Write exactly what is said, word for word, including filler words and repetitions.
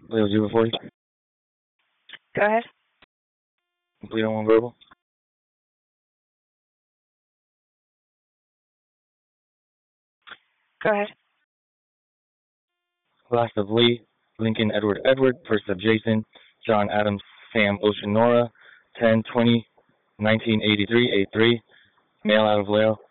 Leo zero forty. Go ahead. Complete on one verbal. Go ahead. Last of Lee, Lincoln Edward Edward, first of Jason, John Adams Sam Ocean Nora, ten twenty nineteen eighty-three, eight three, male out of Leo.